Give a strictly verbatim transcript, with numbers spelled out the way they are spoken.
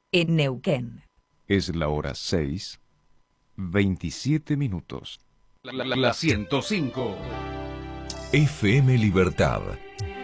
en Neuquén. Es la hora seis, veintisiete minutos. La, la, la ciento cinco. F M Libertad.